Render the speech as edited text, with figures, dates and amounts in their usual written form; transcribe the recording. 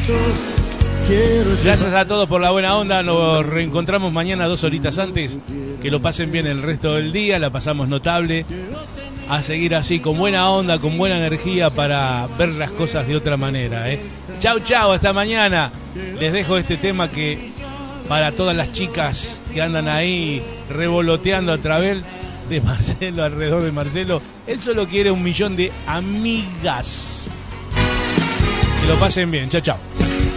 Gracias a todos por la buena onda. Nos reencontramos mañana 2 horitas antes. Que lo pasen bien el resto del día. La pasamos notable. A seguir así, con buena onda, con buena energía, para ver las cosas de otra manera, ¿eh? Chau, chau, hasta mañana. Les dejo este tema que para todas las chicas que andan ahí revoloteando a través de Marcelo, alrededor de Marcelo. Él solo quiere 1 millón de amigas. Que lo pasen bien. Chau, chau.